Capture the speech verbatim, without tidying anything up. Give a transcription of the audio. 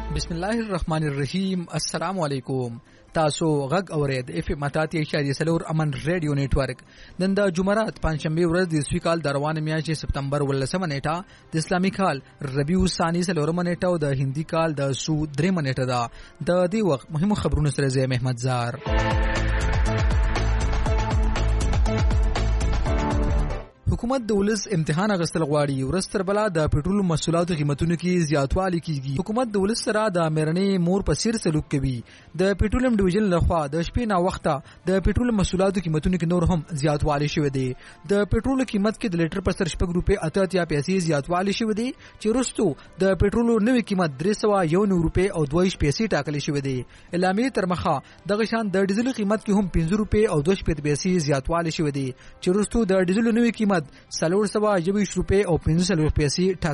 بسم الله الرحمن الرحیم. السلام علیکم. تاسو غږ اورید اف ام اتاتیا اشاریه څلور امن ریډیو نیټورک. نن د جمعرات پنځشنبه ورځ د اسوي کال د روانه میاشتې سپتمبر ولسمه نیټه د اسلامي کال ربیع الثانی څلورمه نیټه او د هندي کال د سو درېمه نیټه ده. د دې وخت مهمو خبرونو سره زه محمد زار. حکومت د ولس امتحان اغستل غواړي. ورستر بلا د پټرول محصولاتو قیمتونو کې زیاتوالی کیږي. حکومت د ولس سره د میرنې مور په سیر سلوک کوي. د پټرولیم ډیویژن لخوا د شپې نا وخته د پټرول محصولاتو قیمتونو کې نور هم زیاتوالی شوی دی. د پټرول قیمت کې د لیټر په سر شپږ روپۍ اته اتیا پیسې زیاتوالی شوی دی چې وروستو د پټرول نوې قیمت درې سوه یو نوي روپۍ او دوه ویشت پیسې ټاکل شوی دی. اعلامیې تر مخه دغه شان د ډیزل قیمت کې هم پنځه روپۍ او دوه شپېته پیسې زیاتوالی شوی دی چې وروستو د ډیزل نوې قیمت څلور سوه یوویشت روپۍ او پنځه څلوېښت پیسې